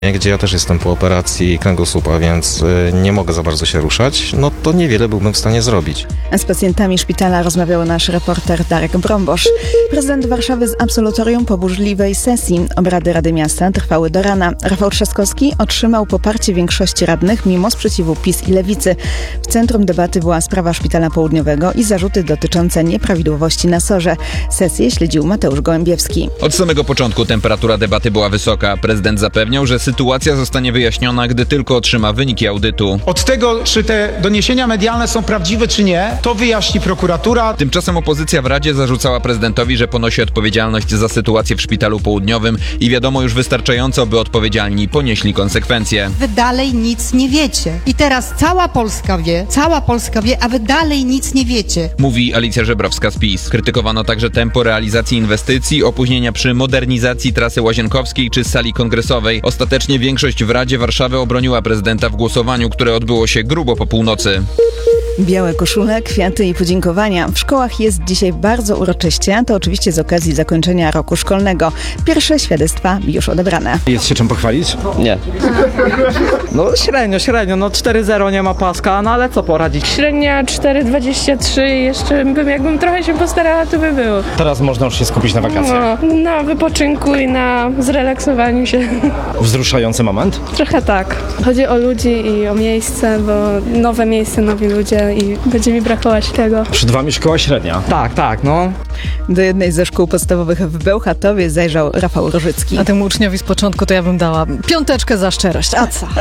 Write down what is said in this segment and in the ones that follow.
gdzie ja też jestem po operacji kręgosłupa, więc nie mogę za bardzo się ruszać, no to niewiele byłbym w stanie zrobić. Z pacjentami szpitala rozmawiał nasz reporter Darek Brombosz. Prezydent Warszawy z absolutorium po burzliwej sesji. Obrady Rady Miasta trwały do rana. Rafał Trzaskowski otrzymał poparcie większości radnych mimo sprzeciwu PiS i Lewicy. W centrum debaty była sprawa Szpitala Południowego i zarzuty dotyczące nieprawidłowości na SOR-ze. Sesję śledził Mateusz Gołębiewski. Od samego początku temperatura debaty była wysoka. Prezydent zapewniał, że sytuacja zostanie wyjaśniona, gdy tylko otrzyma wyniki audytu. Od tego, czy te doniesienia medialne są prawdziwe, czy nie, to wyjaśni prokuratura. Tymczasem opozycja w Radzie zarzucała prezydentowi, że ponosi odpowiedzialność za sytuację w Szpitalu Południowym i wiadomo już wystarczająco, by odpowiedzialni ponieśli konsekwencje. Wy dalej nic nie wiecie. I teraz cała Polska wie, a wy dalej nic nie wiecie. Mówi Alicja Żebrowska z PiS. Krytykowano także tempo realizacji inwestycji, opóźnienia przy modernizacji trasy Łazienkowskiej czy sali kongresowej. Ostatecznie większość w Radzie Warszawy obroniła prezydenta w głosowaniu, które odbyło się grubo po północy. Białe koszule, kwiaty i podziękowania. W szkołach jest dzisiaj bardzo uroczyście, to oczywiście z okazji zakończenia roku szkolnego. Pierwsze świadectwa już odebrane. Jest się czym pochwalić? Nie. No średnio, no 4,0 nie ma paska, no ale co poradzić? Średnia 4,23, jeszcze jakbym trochę się postarała, to by było. Teraz można już się skupić na wakacjach. No, na wypoczynku i na zrelaksowaniu się. Wzruszający moment? Trochę tak. Chodzi o ludzi i o miejsce, bo nowe miejsce, nowi ludzie i będzie mi brakować tego. Przed wami szkoła średnia. Tak, no. Do jednej ze szkół podstawowych w Bełchatowie zajrzał Rafał Rożycki. A temu uczniowi z początku to ja bym dała 5 za szczerość. A co?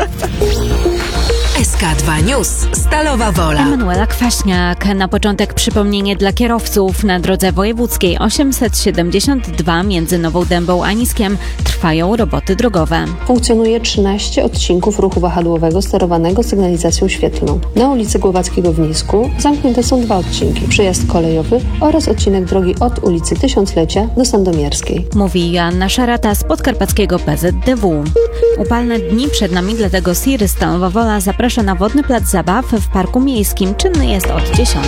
SK2 News. Stalowa Wola. Emanuela Kwaśniak. Na początek przypomnienie dla kierowców. Na drodze wojewódzkiej 872 między Nową Dębą a Niskiem trwają roboty drogowe. Funkcjonuje 13 odcinków ruchu wahadłowego sterowanego sygnalizacją świetlną. Na ulicy Głowackiego w Nisku zamknięte są 2 odcinki. Przejazd kolejowy oraz odcinek drogi od ulicy Tysiąclecia do Sandomierskiej. Mówi Joanna Szarata z podkarpackiego PZDW. Upalne dni przed nami, dlatego Siry Stalowa Wola zaprasza na wodny plac zabaw w Parku Miejskim. Czynny jest od 10.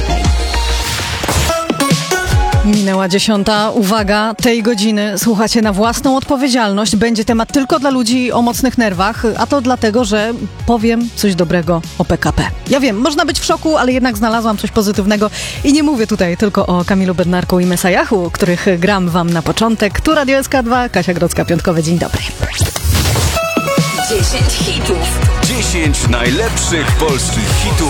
Minęła 10. Uwaga, tej godziny słuchacie na własną odpowiedzialność. Będzie temat tylko dla ludzi o mocnych nerwach, a to dlatego, że powiem coś dobrego o PKP. Ja wiem, można być w szoku, ale jednak znalazłam coś pozytywnego i nie mówię tutaj tylko o Kamilu Bednarku i Mesajahu, których gram wam na początek. Tu Radio SK2, Kasia Grodzka-Piątkowe, dzień dobry. 10 hitów. 10 najlepszych polskich hitów